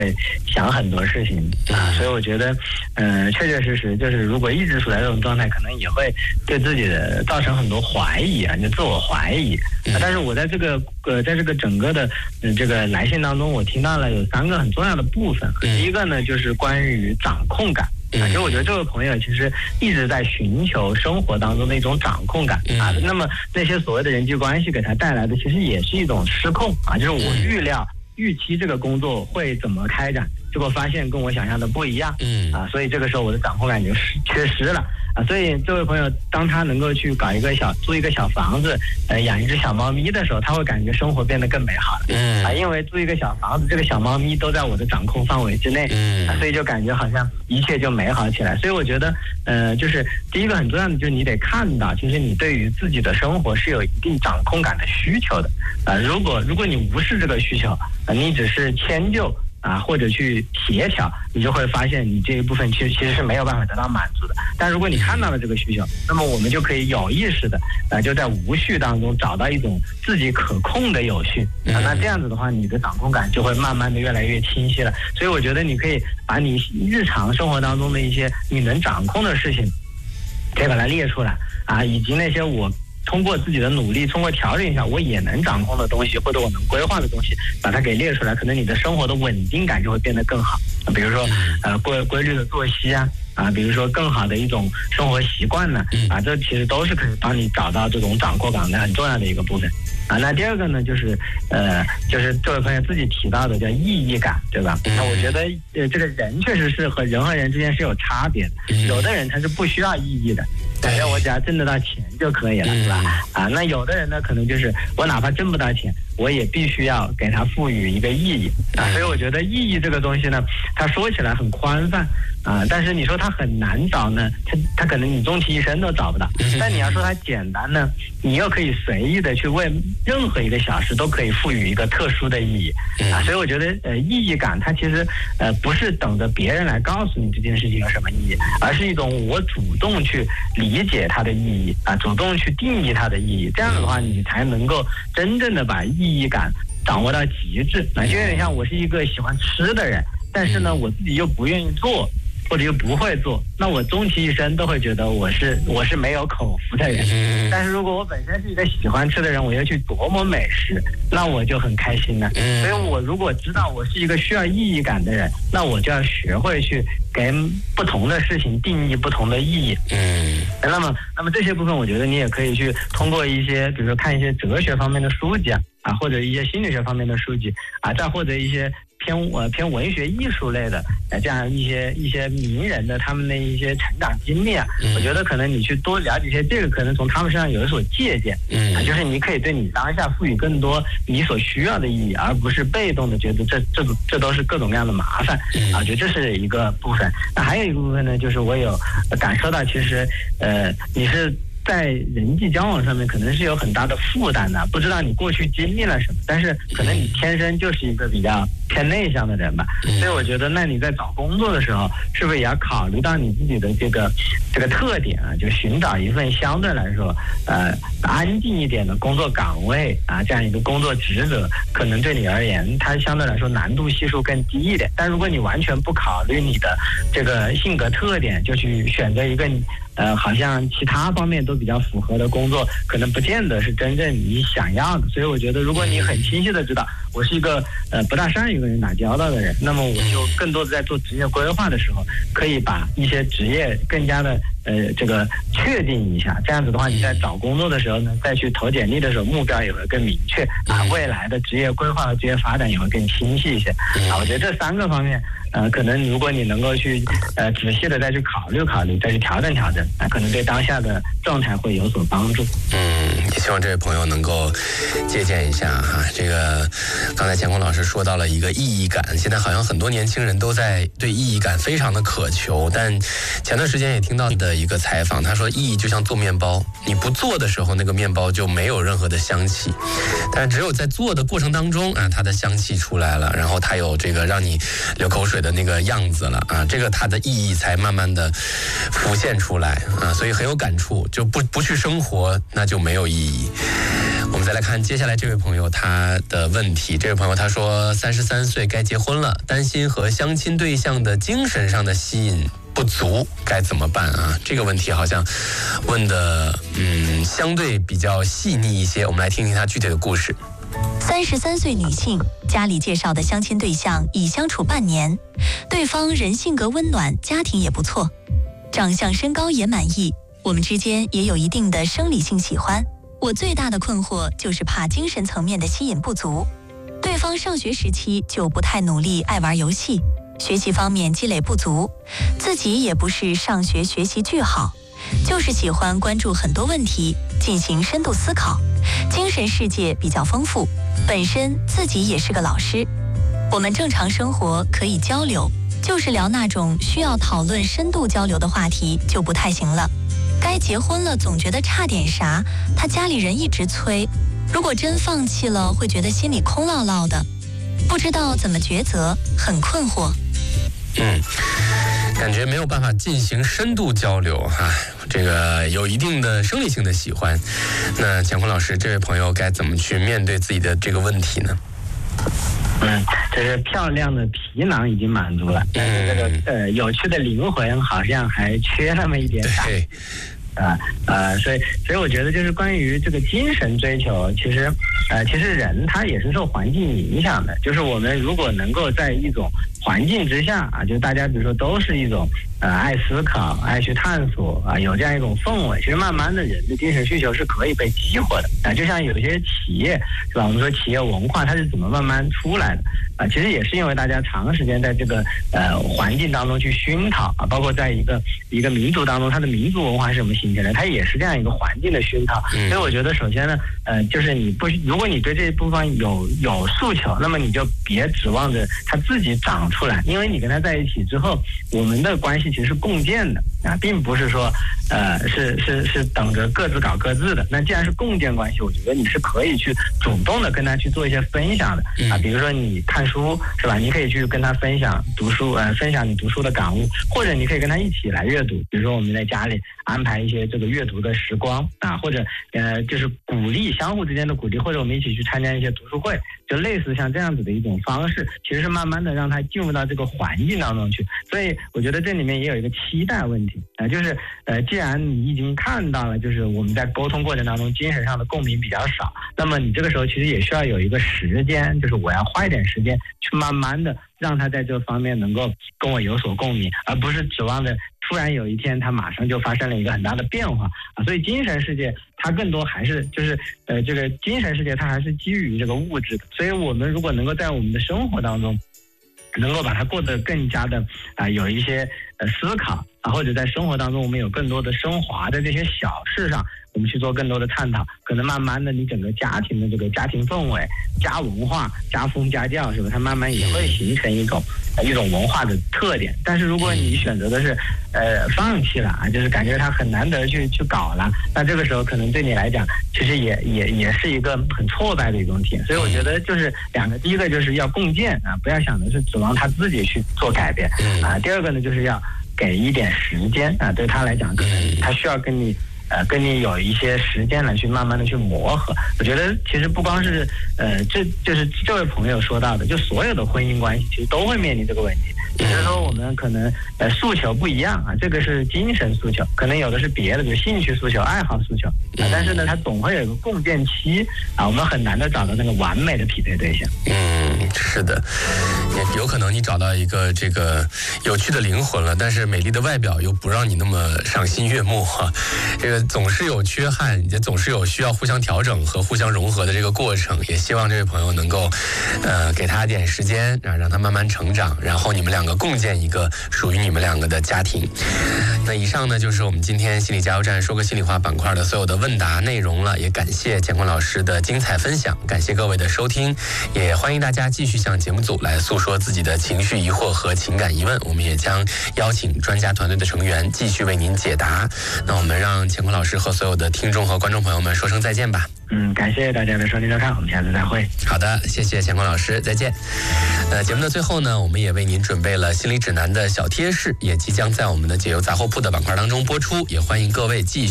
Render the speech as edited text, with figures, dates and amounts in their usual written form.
想很多事情啊，所以我觉得，确确实实就是如果一直处在这种状态，可能也会对自己的造成很多怀疑啊，就自我怀疑。但是我在这个整个的这个来信当中，我听到了有3个很重要的部分。第一个呢，就是关于掌控感。其实我觉得这位朋友其实一直在寻求生活当中的一种掌控感啊。那么那些所谓的人际关系给他带来的，其实也是一种失控啊，就是我预期这个工作会怎么开展，结果发现跟我想象的不一样，所以这个时候我的掌控感就缺失了啊。所以这位朋友，当他能够去租一个小房子，养一只小猫咪的时候，他会感觉生活变得更美好了，因为租一个小房子，这个小猫咪都在我的掌控范围之内，所以就感觉好像一切就美好起来。所以我觉得，就是第一个很重要的，就是你得看到，其实你对于自己的生活是有一定掌控感的需求的如果你无视这个需求，你只是迁就或者去协调，你就会发现你这一部分其实是没有办法得到满足的。但如果你看到了这个需求，那么我们就可以有意识的就在无序当中找到一种自己可控的有序那这样子的话，你的掌控感就会慢慢的越来越清晰了。所以我觉得你可以把你日常生活当中的一些你能掌控的事情，可以把它列出来以及那些我通过自己的努力，通过调整一下我也能掌控的东西，或者我能规划的东西，把它给列出来，可能你的生活的稳定感就会变得更好。比如说规律的作息比如说更好的一种生活习惯呢这其实都是可以帮你找到这种掌控感的很重要的一个部分那第二个呢，就是这位朋友自己提到的叫意义感，对吧？那我觉得这个人确实是和人之间是有差别的，有的人他是不需要意义的，反正我只要挣得到钱就可以了，是吧？那有的人呢，可能就是我哪怕挣不到钱，我也必须要给他赋予一个意义所以我觉得意义这个东西呢，它说起来很宽泛但是你说它很难找呢，它可能你终其一生都找不到。但你要说它简单呢，你又可以随意的去为任何一个小事都可以赋予一个特殊的意义所以我觉得意义感它其实不是等着别人来告诉你这件事情有什么意义，而是一种我主动去理解它的意义主动去定义它的意义。这样的话，你才能够真正的把意义感掌握到极致就有点像我是一个喜欢吃的人，但是呢我自己又不愿意做或者又不会做，那我终其一生都会觉得我是没有口福的人但是如果我本身是一个喜欢吃的人，我又去琢磨美食，那我就很开心了所以我如果知道我是一个需要意义感的人，那我就要学会去给不同的事情定义不同的意义那么这些部分我觉得你也可以去通过一些比如说看一些哲学方面的书籍或者一些心理学方面的书籍再或者一些偏文学艺术类的这样一些名人的他们的一些成长经历我觉得可能你去多了解一些这个，可能从他们身上有所借鉴就是你可以对你当下赋予更多你所需要的意义，而不是被动的觉得这都是各种各样的麻烦我觉得这是一个部分。那还有一个部分呢，就是我有感受到其实你是在人际交往上面可能是有很大的负担的，不知道你过去经历了什么，但是可能你天生就是一个比较偏内向的人吧所以我觉得那你在找工作的时候是不是也要考虑到你自己的这个特点就寻找一份相对来说安静一点的工作岗位这样一个工作职责，可能对你而言它相对来说难度系数更低一点。但如果你完全不考虑你的这个性格特点，就去选择一个好像其他方面都比较符合的工作，可能不见得是真正你想要的。所以我觉得如果你很清晰的知道我是一个不大善于跟人打交道的人，那么我就更多的在做职业规划的时候，可以把一些职业更加的这个确定一下。这样子的话，你在找工作的时候呢，再去投简历的时候，目标也会更明确未来的职业规划和职业发展也会更清晰一些我觉得这3个方面可能如果你能够去仔细的再去考虑，再去调整，可能对当下的状态会有所帮助。 也希望这位朋友能够借鉴一下这个刚才乾坤老师说到了一个意义感，现在好像很多年轻人都在对意义感非常的渴求，但前段时间也听到的一个采访，他说意义就像做面包，你不做的时候那个面包就没有任何的香气，但只有在做的过程当中它的香气出来了，然后它有这个让你流口水的那个样子了这个它的意义才慢慢的浮现出来所以很有感触，就不去生活那就没有意义。 我们再来看接下来这位朋友他的问题。这位朋友他说，33岁该结婚了，担心和相亲对象的精神上的吸引不足，该怎么办啊？这个问题好像问的相对比较细腻一些，我们来听听他具体的故事。 33岁女性，家里介绍的相亲对象已相处半年，对方人性格温暖，家庭也不错，长相身高也满意，我们之间也有一定的生理性喜欢。我最大的困惑就是怕精神层面的吸引不足。对方上学时期就不太努力，爱玩游戏，学习方面积累不足，自己也不是上学学习巨好，就是喜欢关注很多问题，进行深度思考，精神世界比较丰富，本身自己也是个老师。我们正常生活可以交流，就是聊那种需要讨论深度交流的话题就不太行了。该结婚了，总觉得差点啥，他家里人一直催，如果真放弃了，会觉得心里空落落的，不知道怎么抉择，很困惑。 感觉没有办法进行深度交流哈，这个有一定的生理性的喜欢。那乾坤老师，这位朋友该怎么去面对自己的这个问题呢？ 就是漂亮的皮囊已经满足了，但是这个有趣的灵魂好像还缺那么一点啥。 对。 所以我觉得就是关于这个精神追求，其实人他也是受环境影响的。就是我们如果能够在一种环境之下啊，就大家比如说都是一种爱思考、爱去探索啊，有这样一种氛围，其实慢慢的人的精神需求是可以被激活的啊。就像有一些企业是吧，我们说企业文化它是怎么慢慢出来的啊？其实也是因为大家长时间在这个环境当中去熏陶啊，包括在一个民族当中，它的民族文化是怎么形成的，它也是这样一个环境的熏陶。所以我觉得首先呢，就是如果你对这一部分有诉求，那么你就别指望着它自己长出来，因为你跟他在一起之后，我们的关系其实是共建的啊，并不是说是等着各自搞各自的。那既然是共建关系，我觉得你是可以去主动的跟他去做一些分享的啊，比如说你看书是吧，你可以去跟他分享读书，分享你读书的感悟，或者你可以跟他一起来阅读，比如说我们在家里安排一些这个阅读的时光啊，或者就是鼓励相互之间的鼓励，或者我们一起去参加一些读书会，就类似像这样子的一种方式，其实是慢慢的让他进入到这个环境当中去。所以我觉得这里面也有一个期待问题啊，就是既然你已经看到了，就是我们在沟通过程当中精神上的共鸣比较少，那么你这个时候其实也需要有一个时间，就是我要花一点时间去慢慢的让他在这方面能够跟我有所共鸣，而不是指望着突然有一天他马上就发生了一个很大的变化啊。所以精神世界它更多还是就是这个精神世界它还是基于这个物质的，所以我们如果能够在我们的生活当中能够把它过得更加的有一些思考啊，或者在生活当中我们有更多的升华的这些小事上，我们去做更多的探讨，可能慢慢的你整个家庭的这个家庭氛围、家文化、家风家教是吧，它慢慢也会形成一种文化的特点。但是如果你选择的是放弃了啊，就是感觉它很难得去搞了，那这个时候可能对你来讲其实也是一个很挫败的一种体验。所以我觉得就是两个，第一个就是要共建啊，不要想的是指望他自己去做改变啊。第二个呢，就是要给一点时间啊，对他来讲可能他需要跟你有一些时间来去慢慢的去磨合。我觉得其实不光是这就是这位朋友说到的，就所有的婚姻关系其实都会面临这个问题，只是说我们可能诉求不一样啊，这个是精神诉求，可能有的是别的，比如兴趣诉求、爱好诉求啊，但是呢它总会有一个共建期啊，我们很难的找到那个完美的匹配对象。 是的，也有可能你找到一个这个有趣的灵魂了，但是美丽的外表又不让你那么赏心悦目哈。这个总是有缺憾，也总是有需要互相调整和互相融合的这个过程。也希望这位朋友能够给他点时间，让他慢慢成长，然后你们两个共建一个属于你们两个的家庭。那以上呢就是我们今天心理加油站说个心里话板块的所有的问答内容了，也感谢乾坤老师的精彩分享，感谢各位的收听，也欢迎大家继续向节目组来诉说自己的情绪疑惑和情感疑问，我们也将邀请专家团队的成员继续为您解答。那我们让乾坤老师和所有的听众和观众朋友们说声再见吧。 感谢大家的收听收看，我们下次再会。 好的，谢谢乾坤老师，再见。节目的最后呢，我们也为您准备了心理指南的小贴士，也即将在我们的解忧杂货铺的板块当中播出，也欢迎各位继续